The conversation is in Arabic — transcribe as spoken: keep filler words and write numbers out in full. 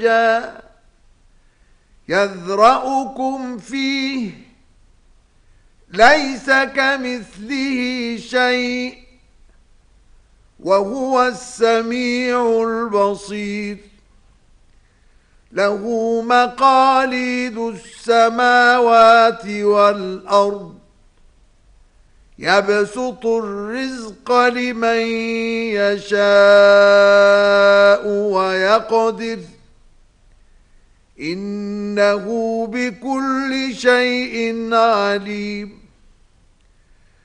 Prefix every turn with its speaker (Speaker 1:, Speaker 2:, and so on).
Speaker 1: يذرأكم فيه ليس كمثله شيء وهو السميع البصير له مقاليد السماوات والأرض يبسط الرزق لمن يشاء ويقدر إنه بكل شيء عليم